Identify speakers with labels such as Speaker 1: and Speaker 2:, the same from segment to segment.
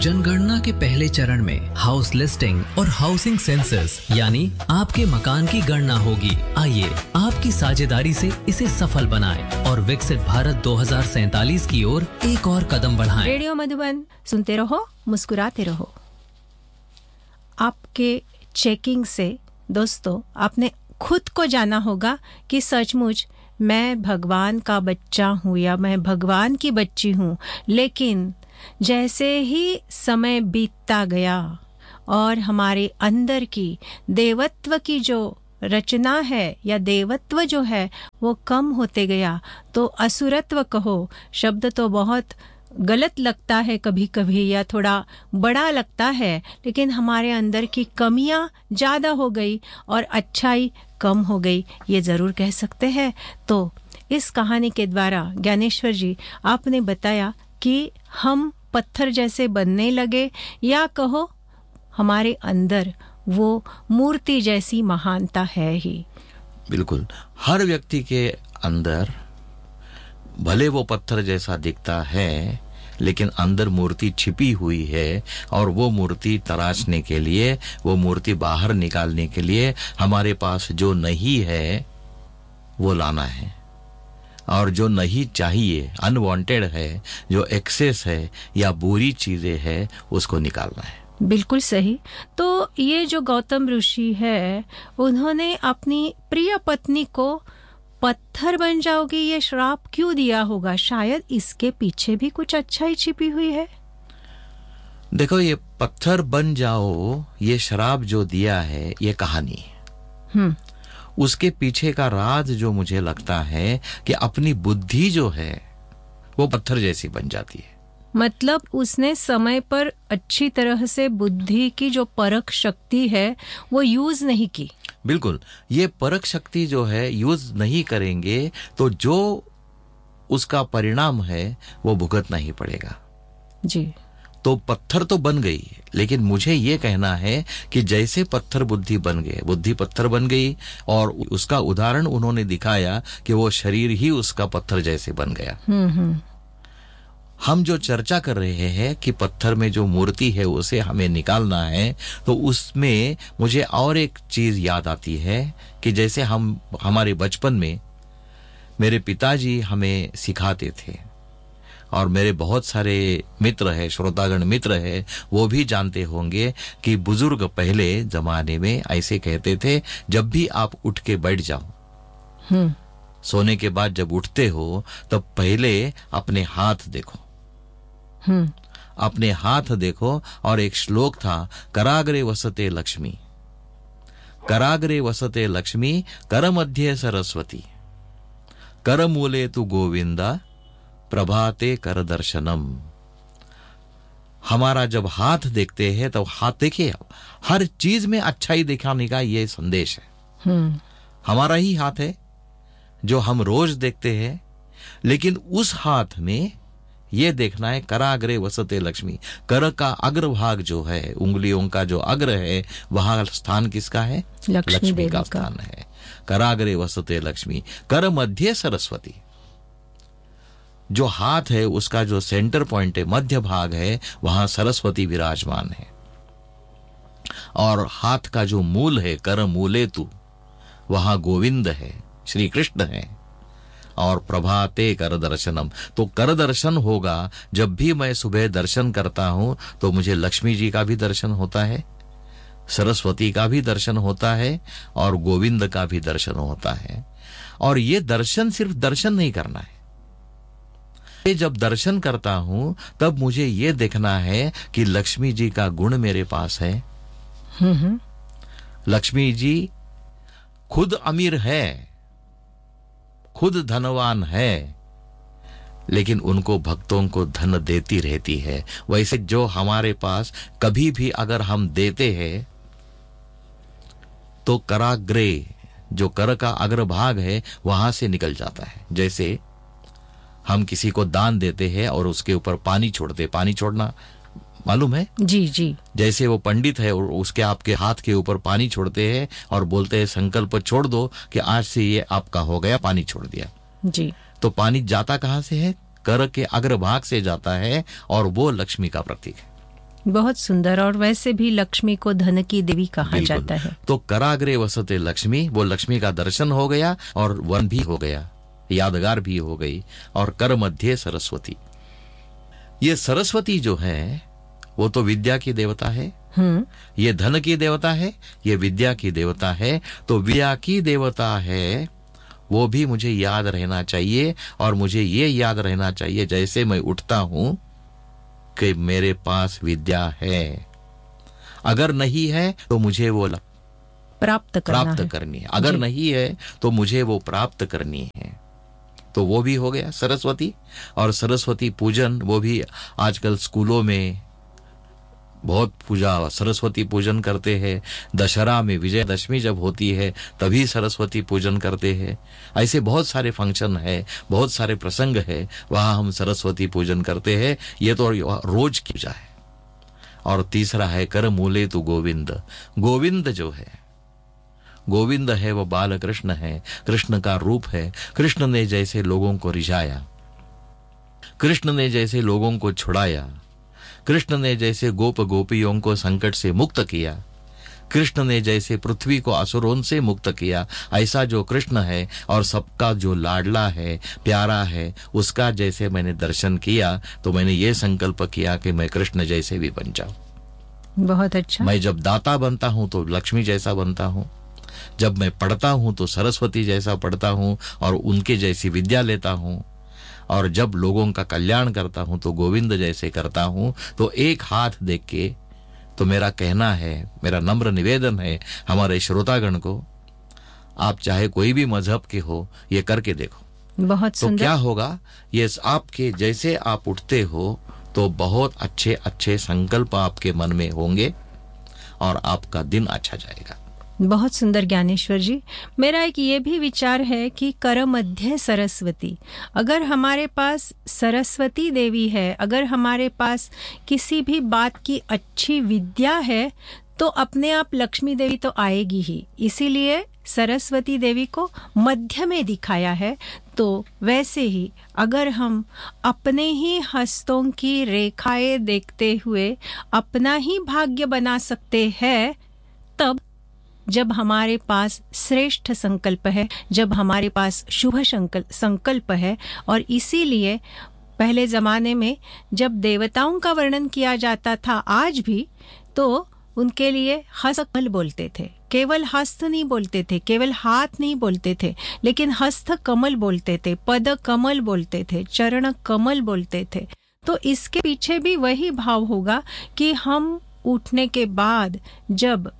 Speaker 1: जनगणना के पहले चरण में हाउस लिस्टिंग और हाउसिंग सेंसस यानी आपके मकान की गणना होगी। आइए आपकी साझेदारी से इसे सफल बनाएं और विकसित भारत 2047 की ओर एक और कदम बढ़ाएं।
Speaker 2: रेडियो मधुबन सुनते रहो, मुस्कुराते रहो। आपके चेकिंग से दोस्तों आपने खुद को जाना होगा कि सचमुच मैं भगवान का बच्चा हूँ या मैं भगवान की बच्ची हूँ। लेकिन जैसे ही समय बीतता गया और हमारे अंदर की देवत्व की जो रचना है या देवत्व जो है वो कम होते गया, तो असुरत्व कहो शब्द तो बहुत गलत लगता है कभी कभी या थोड़ा बड़ा लगता है, लेकिन हमारे अंदर की कमियां ज़्यादा हो गई और अच्छाई कम हो गई, ये ज़रूर कह सकते हैं। तो इस कहानी के द्वारा ज्ञानेश्वर जी आपने बताया कि हम पत्थर जैसे बनने लगे या कहो हमारे अंदर वो मूर्ति जैसी महानता है ही।
Speaker 3: बिल्कुल, हर व्यक्ति के अंदर भले वो पत्थर जैसा दिखता है लेकिन अंदर मूर्ति छिपी हुई है, और वो मूर्ति तराशने के लिए, वो मूर्ति बाहर निकालने के लिए हमारे पास जो नहीं है वो लाना है, और जो नहीं चाहिए, अनवांटेड है, जो एक्सेस है या बुरी चीजें है, उसको निकालना है।
Speaker 2: बिल्कुल सही। तो ये जो गौतम ऋषि है उन्होंने अपनी प्रिय पत्नी को पत्थर बन जाओगी ये श्राप क्यों दिया होगा? शायद इसके पीछे भी कुछ अच्छाई छिपी हुई है।
Speaker 3: देखो, ये पत्थर बन जाओ ये श्राप जो दिया है ये कहानी है। उसके पीछे का राज जो मुझे लगता है कि अपनी बुद्धि जो है वो पत्थर जैसी बन जाती है।
Speaker 2: मतलब उसने समय पर अच्छी तरह से बुद्धि की जो परख शक्ति है वो यूज नहीं की।
Speaker 3: बिल्कुल, ये परख शक्ति जो है यूज नहीं करेंगे तो जो उसका परिणाम है वो भुगतना ही पड़ेगा
Speaker 2: जी।
Speaker 3: तो पत्थर तो बन गई, लेकिन मुझे ये कहना है कि जैसे पत्थर बुद्धि बन गए, बुद्धि पत्थर बन गई, और उसका उदाहरण उन्होंने दिखाया कि वो शरीर ही उसका पत्थर जैसे बन गया। हम जो चर्चा कर रहे हैं कि पत्थर में जो मूर्ति है उसे हमें निकालना है, तो उसमें मुझे और एक चीज याद आती है कि जैसे हम हमारे बचपन में मेरे पिताजी हमें सिखाते थे, और मेरे बहुत सारे मित्र है, श्रोतागण मित्र है, वो भी जानते होंगे कि बुजुर्ग पहले जमाने में ऐसे कहते थे, जब भी आप उठ के बैठ जाओ, सोने के बाद जब उठते हो तब पहले अपने हाथ देखो, अपने हाथ देखो। और एक श्लोक था, कराग्रे वसते लक्ष्मी, कराग्रे वसते लक्ष्मी, कर मध्य सरस्वती, कर मूले तु गोविंदा, प्रभाते कर दर्शनम। हमारा जब हाथ देखते हैं तो हाथ देखिए, हर चीज में अच्छाई दिखाने का ये संदेश है। हमारा ही हाथ है जो हम रोज देखते हैं, लेकिन उस हाथ में ये देखना है कराग्रे वसते लक्ष्मी। कर का अग्रभाग जो है, उंगलियों का जो अग्र है, वहां स्थान किसका है? लक्ष्मी का स्थान है। कराग्रे वसते लक्ष्मी, कर मध्य सरस्वती। जो हाथ है उसका जो सेंटर पॉइंट है, मध्य भाग है, वहां सरस्वती विराजमान है। और हाथ का जो मूल है, कर मूले तु, वहां गोविंद है, श्री कृष्ण है। और प्रभाते कर दर्शनम, तो कर दर्शन होगा। जब भी मैं सुबह दर्शन करता हूं तो मुझे लक्ष्मी जी का भी दर्शन होता है, सरस्वती का भी दर्शन होता है, और गोविंद का भी दर्शन होता है। और ये दर्शन सिर्फ दर्शन नहीं करना है, जब दर्शन करता हूं तब मुझे ये देखना है कि लक्ष्मी जी का गुण मेरे पास है। लक्ष्मी जी खुद अमीर है, खुद धनवान है, लेकिन उनको भक्तों को धन देती रहती है। वैसे जो हमारे पास कभी भी अगर हम देते हैं तो कराग्रे, जो कर का अग्रभाग है, वहां से निकल जाता है। जैसे हम किसी को दान देते हैं और उसके ऊपर पानी छोड़ते, पानी छोड़ना मालूम है?
Speaker 2: जी जी।
Speaker 3: जैसे वो पंडित है और उसके आपके हाथ के ऊपर पानी छोड़ते हैं और बोलते हैं संकल्प छोड़ दो कि आज से ये आपका हो गया, पानी छोड़ दिया
Speaker 2: जी।
Speaker 3: तो पानी जाता कहां से है? कर के अग्रभाग से जाता है, और वो लक्ष्मी का प्रतीक है।
Speaker 2: बहुत सुंदर। और वैसे भी लक्ष्मी को धन की देवी कहा जाता है।
Speaker 3: तो कराग्रे वसते लक्ष्मी, वो लक्ष्मी का दर्शन हो गया और वन भी हो गया, यादगार भी हो गई। और कर मध्य सरस्वती, ये सरस्वती जो है वो तो विद्या की देवता है, ये धन की देवता है, ये विद्या की देवता है। तो विद्या की देवता है वो भी मुझे याद रहना चाहिए। और मुझे ये याद रहना चाहिए जैसे मैं उठता हूं कि मेरे पास विद्या है। अगर नहीं है तो मुझे वो
Speaker 2: प्राप्त
Speaker 3: करनी है। अगर नहीं है तो मुझे वो प्राप्त करनी है। तो वो भी हो गया सरस्वती। और सरस्वती पूजन, वो भी आजकल स्कूलों में बहुत पूजा, सरस्वती पूजन करते हैं। दशहरा में विजयदशमी जब होती है तभी सरस्वती पूजन करते हैं। ऐसे बहुत सारे फंक्शन है, बहुत सारे प्रसंग है, वहां हम सरस्वती पूजन करते हैं। ये तो रोज की पूजा है। और तीसरा है कर मूले तू गोविंद। गोविंद जो है, गोविंद है वो बाल कृष्ण है, कृष्ण का रूप है। कृष्ण ने जैसे लोगों को रिझाया, कृष्ण ने जैसे लोगों को छुड़ाया, कृष्ण ने जैसे गोप गोपियों को संकट से मुक्त किया, कृष्ण ने जैसे पृथ्वी को असुरों से मुक्त किया, ऐसा जो कृष्ण है और सबका जो लाडला है, प्यारा है, उसका जैसे मैंने दर्शन किया तो मैंने ये संकल्प किया कि मैं कृष्ण जैसे भी बन जाऊं।
Speaker 2: बहुत अच्छा।
Speaker 3: मैं जब दाता बनता हूं तो लक्ष्मी जैसा बनता हूं, जब मैं पढ़ता हूं तो सरस्वती जैसा पढ़ता हूं और उनके जैसी विद्या लेता हूं, और जब लोगों का कल्याण करता हूं तो गोविंद जैसे करता हूं। तो एक हाथ देख के तो मेरा कहना है, मेरा नम्र निवेदन है हमारे श्रोतागण को, आप चाहे कोई भी मजहब के हो, ये करके देखो।
Speaker 2: बहुत सुंदर।
Speaker 3: तो क्या होगा, ये आपके जैसे आप उठते हो तो बहुत अच्छे अच्छे संकल्प आपके मन में होंगे और आपका दिन अच्छा जाएगा।
Speaker 2: बहुत सुंदर ज्ञानेश्वर जी। मेरा एक ये भी विचार है कि कर मध्य सरस्वती, अगर हमारे पास सरस्वती देवी है, अगर हमारे पास किसी भी बात की अच्छी विद्या है तो अपने आप लक्ष्मी देवी तो आएगी ही। इसीलिए सरस्वती देवी को मध्य में दिखाया है। तो वैसे ही अगर हम अपने ही हस्तों की रेखाएं देखते हुए अपना ही भाग्य बना सकते हैं, तब जब हमारे पास श्रेष्ठ संकल्प है, जब हमारे पास शुभ संकल्प है। और इसीलिए पहले जमाने में जब देवताओं का वर्णन किया जाता था, आज भी, तो उनके लिए हस्तकमल बोलते थे। केवल हस्त नहीं बोलते थे, केवल हाथ नहीं बोलते थे, लेकिन हस्त कमल बोलते थे, पद कमल बोलते थे, चरण कमल बोलते थे। तो इसके पीछे भी वही भाव होगा कि हम उठने के बाद जब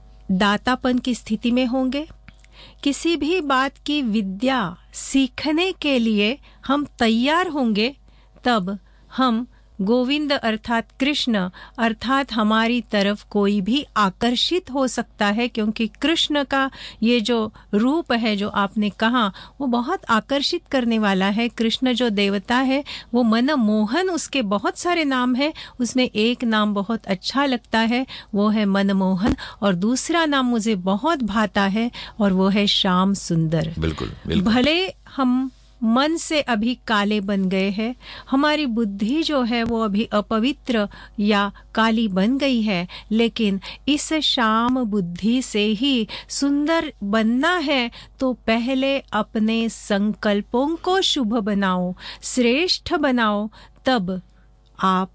Speaker 2: दातापन की स्थिति में होंगे, किसी भी बात की विद्या सीखने के लिए हम तैयार होंगे, तब हम गोविंद अर्थात कृष्ण अर्थात हमारी तरफ कोई भी आकर्षित हो सकता है। क्योंकि कृष्ण का ये जो रूप है, जो आपने कहा, वो बहुत आकर्षित करने वाला है। कृष्ण जो देवता है वो मनमोहन, उसके बहुत सारे नाम हैं, उसमें एक नाम बहुत अच्छा लगता है, वो है मनमोहन। और दूसरा नाम मुझे बहुत भाता है और वो है श्याम सुंदर।
Speaker 3: बिल्कुल, बिल्कुल।
Speaker 2: भले हम मन से अभी काले बन गए हैं, हमारी बुद्धि जो है वो अभी अपवित्र या काली बन गई है, लेकिन इस श्याम बुद्धि से ही सुंदर बनना है तो पहले अपने संकल्पों को शुभ बनाओ, श्रेष्ठ बनाओ, तब आप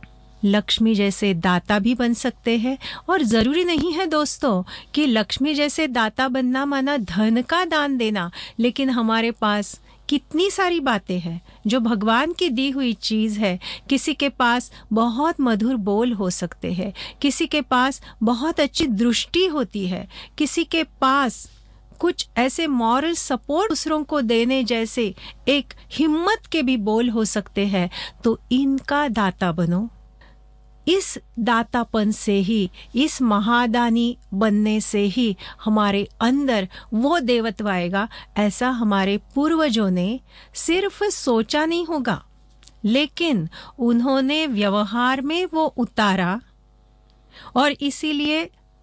Speaker 2: लक्ष्मी जैसे दाता भी बन सकते हैं। और जरूरी नहीं है दोस्तों कि लक्ष्मी जैसे दाता बनना माना धन का दान देना, लेकिन हमारे पास कितनी सारी बातें हैं जो भगवान की दी हुई चीज है। किसी के पास बहुत मधुर बोल हो सकते हैं, किसी के पास बहुत अच्छी दृष्टि होती है, किसी के पास कुछ ऐसे मॉरल सपोर्ट दूसरों को देने जैसे एक हिम्मत के भी बोल हो सकते हैं। तो इनका दाता बनो। इस दातापन से ही, इस महादानी बनने से ही हमारे अंदर वो देवत्व आएगा। ऐसा हमारे पूर्वजों ने सिर्फ सोचा नहीं होगा, लेकिन उन्होंने व्यवहार में वो उतारा। और इसीलिए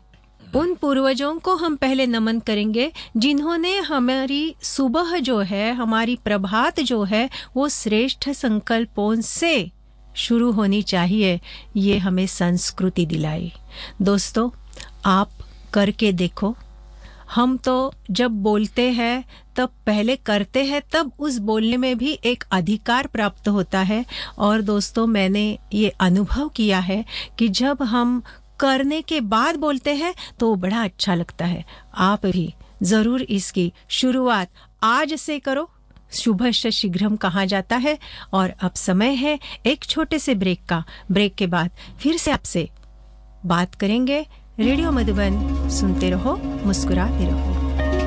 Speaker 2: उन पूर्वजों को हम पहले नमन करेंगे जिन्होंने हमारी सुबह जो है, हमारी प्रभात जो है, वो श्रेष्ठ संकल्पों से शुरू होनी चाहिए, ये हमें संस्कृति दिलाई। दोस्तों, आप करके देखो। हम तो जब बोलते हैं तब पहले करते हैं, तब उस बोलने में भी एक अधिकार प्राप्त होता है। और दोस्तों, मैंने ये अनुभव किया है कि जब हम करने के बाद बोलते हैं तो बड़ा अच्छा लगता है। आप भी ज़रूर इसकी शुरुआत आज से करो। शुभस्य शीघ्रम कहा जाता है। और अब समय है एक छोटे से ब्रेक का। ब्रेक के बाद फिर से आपसे बात करेंगे। रेडियो मधुबन सुनते रहो, मुस्कुराते रहो।